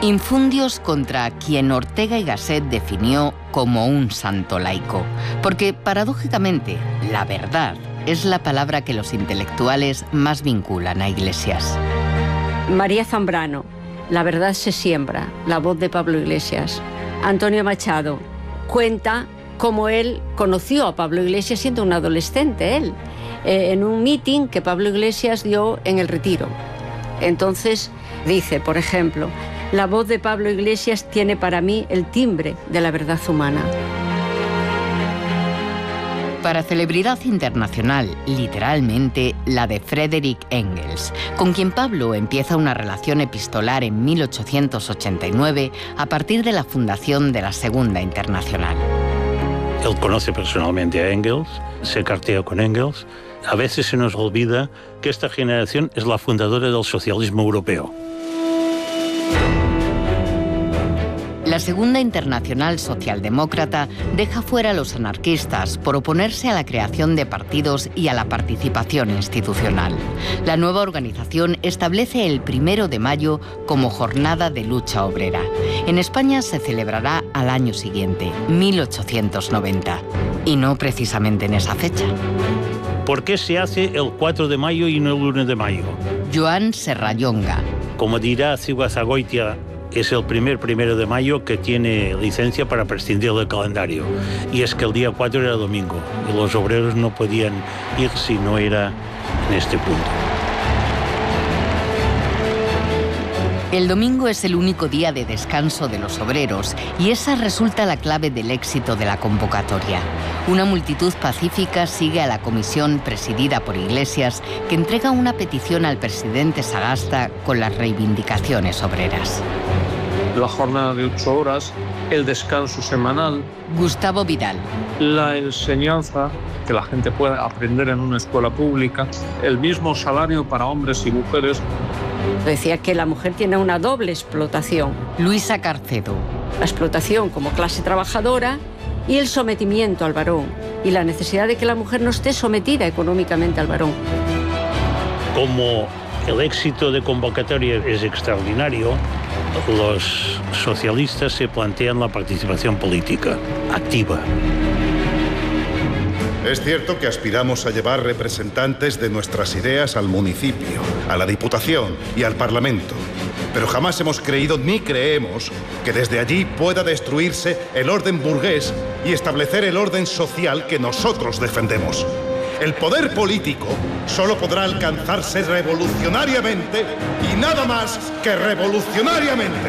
Infundios contra quien Ortega y Gasset definió como un santo laico, porque paradójicamente la verdad es la palabra que los intelectuales más vinculan a Iglesias. María Zambrano, La verdad se siembra, la voz de Pablo Iglesias. Antonio Machado cuenta cómo él conoció a Pablo Iglesias siendo un adolescente, en un meeting que Pablo Iglesias dio en El Retiro. Entonces dice, por ejemplo, la voz de Pablo Iglesias tiene para mí el timbre de la verdad humana. Para celebridad internacional, literalmente, la de Friedrich Engels, con quien Pablo empieza una relación epistolar en 1889 a partir de la fundación de la Segunda Internacional. Él conoce personalmente a Engels, se cartea con Engels. A veces se nos olvida que esta generación es la fundadora del socialismo europeo. La Segunda Internacional Socialdemócrata deja fuera a los anarquistas por oponerse a la creación de partidos y a la participación institucional. La nueva organización establece el 1 de mayo como jornada de lucha obrera. En España se celebrará al año siguiente, 1890, y no precisamente en esa fecha. ¿Por qué se hace el 4 de mayo y no el 1 de mayo? Joan Serrallonga. Como dirá Cihuazagoitia, es el 1 de mayo que tiene licencia para prescindir del calendario. Y es que el día 4 era domingo y los obreros no podían ir si no era en este punto. El domingo es el único día de descanso de los obreros y esa resulta la clave del éxito de la convocatoria. Una multitud pacífica sigue a la comisión presidida por Iglesias que entrega una petición al presidente Sagasta con las reivindicaciones obreras. La jornada de 8 horas, el descanso semanal. Gustavo Vidal. La enseñanza, que la gente pueda aprender en una escuela pública, el mismo salario para hombres y mujeres. Decía que la mujer tiene una doble explotación. Luisa Carcedo. La explotación como clase trabajadora y el sometimiento al varón. Y la necesidad de que la mujer no esté sometida económicamente al varón. Como el éxito de convocatoria es extraordinario, los socialistas se plantean la participación política activa. Es cierto que aspiramos a llevar representantes de nuestras ideas al municipio, a la Diputación y al Parlamento. Pero jamás hemos creído ni creemos que desde allí pueda destruirse el orden burgués y establecer el orden social que nosotros defendemos. El poder político solo podrá alcanzarse revolucionariamente y nada más que revolucionariamente.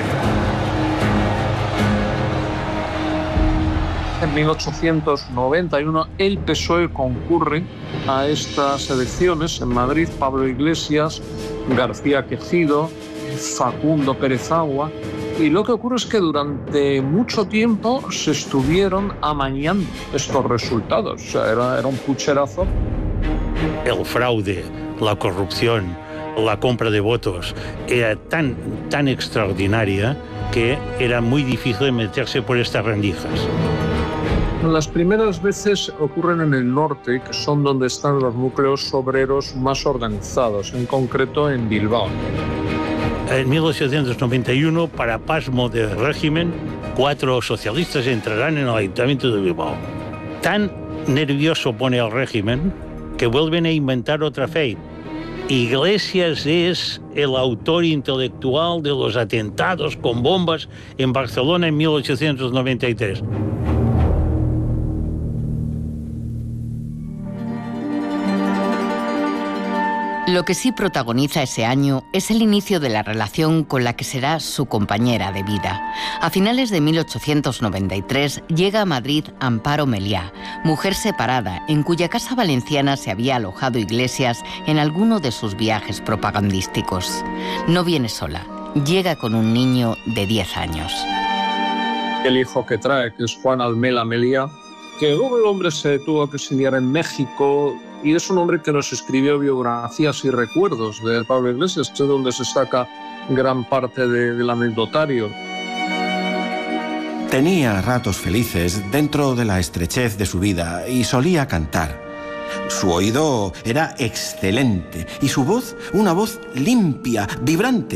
En 1891 el PSOE concurre a estas elecciones en Madrid. Pablo Iglesias, García Quejido, Facundo Pérez Agua. Y lo que ocurre es que durante mucho tiempo se estuvieron amañando estos resultados. O sea, era un pucherazo. El fraude, la corrupción, la compra de votos era tan extraordinaria que era muy difícil meterse por estas rendijas. Las primeras veces ocurren en el norte, que son donde están los núcleos obreros más organizados, en concreto en Bilbao. En 1891, para pasmo del régimen, 4 socialistas entrarán en el Ayuntamiento de Bilbao. Tan nervioso pone al régimen que vuelven a inventar otra fe. Iglesias es el autor intelectual de los atentados con bombas en Barcelona en 1893. Lo que sí protagoniza ese año es el inicio de la relación con la que será su compañera de vida. A finales de 1893 llega a Madrid Amparo Meliá, mujer separada, en cuya casa valenciana se había alojado Iglesias en alguno de sus viajes propagandísticos. No viene sola, llega con un niño de 10 años. El hijo que trae, que es Juan Almela Meliá, que luego el hombre se tuvo que exiliar en México. Y es un hombre que nos escribió biografías y recuerdos de Pablo Iglesias, que es donde se saca gran parte del anecdotario. Tenía ratos felices dentro de la estrechez de su vida y solía cantar. Su oído era excelente y su voz, una voz limpia, vibrante.